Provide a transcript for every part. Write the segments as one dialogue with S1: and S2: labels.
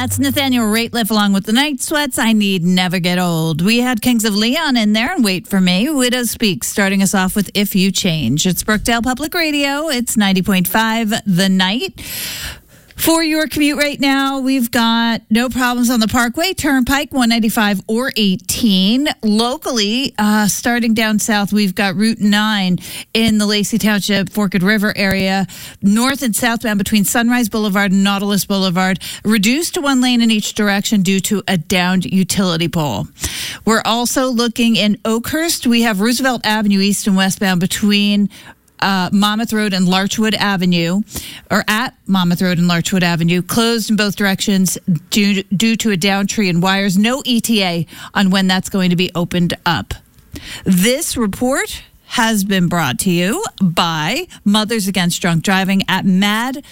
S1: That's Nathaniel Rateliff along with the Night Sweats. I Need Never Get Old. We had Kings of Leon in there and Wait for Me. Widow Speaks starting us off with If You Change. It's Brookdale Public Radio. It's 90.5 The Night. For your commute right now, we've got no problems on the Parkway, Turnpike, 195 or 18. Locally, starting down south, we've got Route 9 in the Lacey Township, Forked River area, north and southbound between Sunrise Boulevard and Nautilus Boulevard, reduced to one lane in each direction due to a downed utility pole. We're also looking in Oakhurst. We have Roosevelt Avenue east and westbound between Monmouth Road and Larchwood Avenue, or at Monmouth Road and Larchwood Avenue, closed in both directions due to a downed tree and wires. No ETA on when that's going to be opened up. This report has been brought to you by Mothers Against Drunk Driving at mad.org.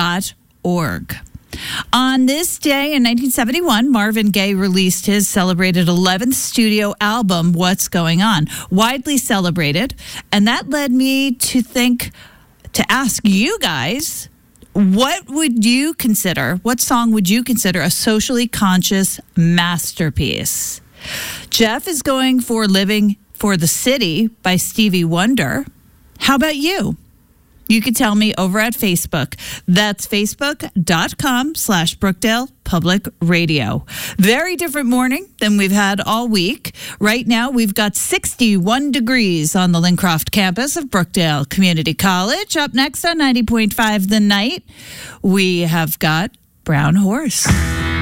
S1: On this day in 1971, Marvin Gaye released his celebrated 11th studio album, What's Going On, widely celebrated. And that led me to ask you guys, what song would you consider a socially conscious masterpiece? Jeff is going for Living for the City by Stevie Wonder. How about you? You can tell me over at Facebook. That's facebook.com/Brookdale Public Radio. Very different morning than we've had all week. Right now, we've got 61 degrees on the Lincroft campus of Brookdale Community College. Up next on 90.5 The Night, we have got Brown Horse.